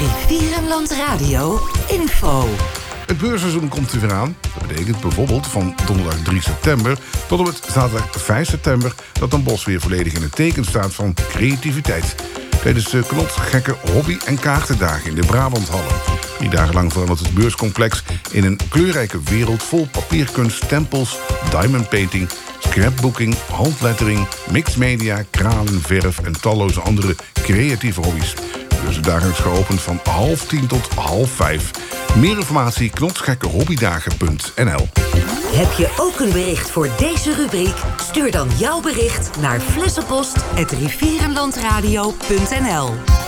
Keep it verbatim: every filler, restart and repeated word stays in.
Rivierenland Radio info. Het beursseizoen komt er weer aan. Dat betekent bijvoorbeeld van donderdag drie september tot en met zaterdag vijf september... dat Den Bosch weer volledig in het teken staat van creativiteit. Tijdens de knotsgekke hobby- en kaartendagen in de Brabanthallen. Drie dagen lang verandert het beurscomplex in een kleurrijke wereld vol papierkunst, stempels, diamond painting, scrapbooking, handlettering, mixed media, kralen, verf en talloze andere creatieve hobby's. Dus dagelijks geopend van half tien tot half vijf. Meer informatie knotsgekke hobbydagen punt n l. Heb je ook een bericht voor deze rubriek? Stuur dan jouw bericht naar flessenpost apenstaartje rivierenlandradio punt n l.